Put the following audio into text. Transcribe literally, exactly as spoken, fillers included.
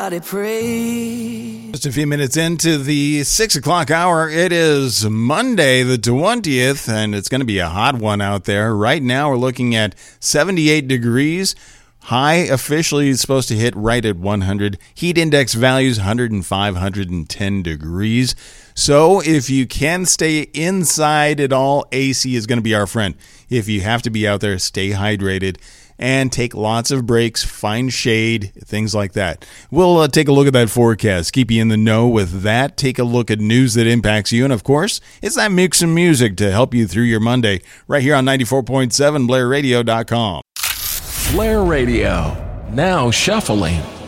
I pray. Just a few minutes into the six o'clock hour. It is Monday the twentieth, and it's going to be a hot one out there. Right now, we're looking at seventy-eight degrees. High officially is supposed to hit right at one hundred. Heat index values one hundred five, one hundred ten degrees. So if you can stay inside at all, A C is going to be our friend. If you have to be out there, stay hydrated and take lots of breaks, find shade, things like that. We'll uh, take a look at that forecast, keep you in the know with that, take a look at news that impacts you, and of course, it's that mix of music to help you through your Monday right here on ninety-four point seven Blair Radio dot com. Blair Radio, now shuffling.